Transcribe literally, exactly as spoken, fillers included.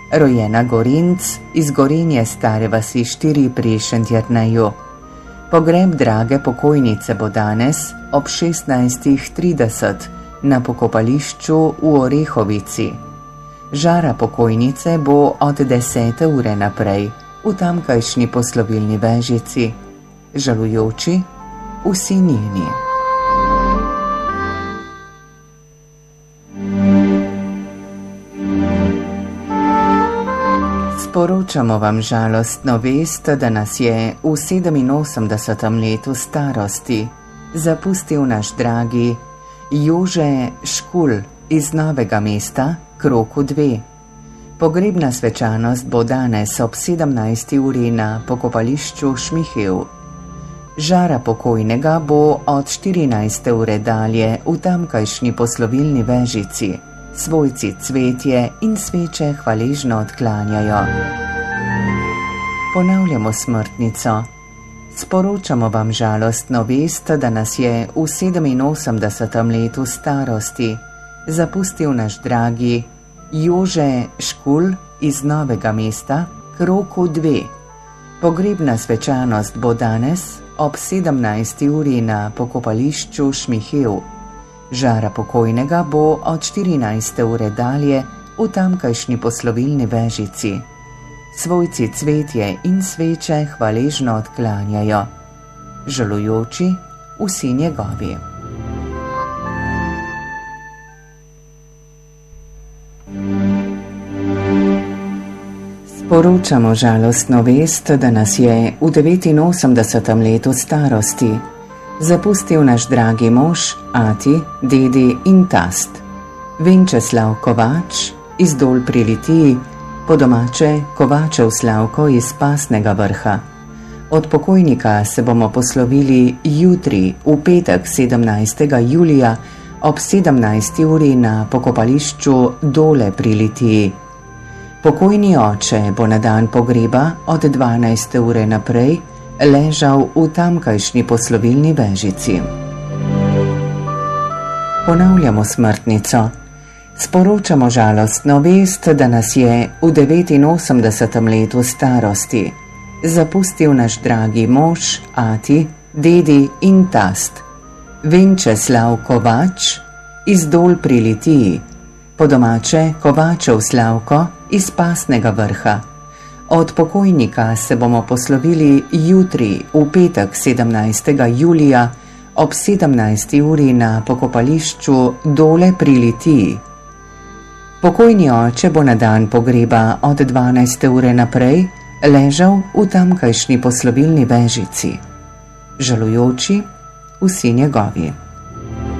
rojena Gorenc iz Gorenje Stare vasi štiri pri Šentjerneju. Pogreb drage pokojnice bo danes ob šestnajstih trideset na pokopališču v Orehovici. Žara pokojnice bo od desete ure naprej v tamkajšnji poslovilni vežici. Žalujoči vsi njeni. Sporočamo vam žalostno vest, da nas je v sedeminosemdesetem letu starosti zapustil naš dragi Jože Škulj iz Novega mesta, Kroku dve. Pogrebna svečanost bo danes ob sedemnajsti uri na pokopališču Šmihev. Žara pokojnega bo od štirinajste ure dalje v tamkajšnji poslovilni vežici. Svojci cvetje in sveče hvaležno odklanjajo. Ponavljamo smrtnico. Sporočamo vam žalostno vest, da nas je v sedeminosemdesetem letu starosti zapustil naš dragi Jože Škulj iz Novega mesta, Kroku dve. Pogrebna svečanost bo danes ob sedemnajsti uri na pokopališču Šmihev. Žara pokojnega bo od štirinajste ure dalje v tamkajšnji poslovilni vežici. Svojci cvetje in sveče hvaležno odklanjajo. Žalujoči vsi njegovi. Sporočamo žalostno vest, da nas je v devetinosemdesetem letu starosti zapustil naš dragi mož, ati, dedi in tast. Venčeslav Kovač iz Dol pri Litiji, po domače Kovačev Slavko iz Pasnega Vrha. Od pokojnika se bomo poslovili jutri, v petek sedemnajstega julija ob sedemnajsti uri na pokopališču Dole pri Litiji. Pokojni oče bo na dan pogreba od dvanajste ure naprej ležal v tamkajšnji poslovilni vežici. Ponavljamo smrtnico. Sporočamo žalostno vest, da nas je v devetinosemdesetem letu starosti zapustil naš dragi mož, ati, dedi in tast. Venčeslav Kovač iz Dol pri Litiji, po domače Kovačev Slavko iz Pasnega Vrha. Od pokojnika se bomo poslovili jutri, v petek sedemnajstega julija ob sedemnajsti uri na pokopališču Dole pri Litiji. Pokojni oče bo na dan pogreba od dvanajste ure naprej ležal v tamkajšnji poslovilni vežici. Žalujoči vsi njegovi.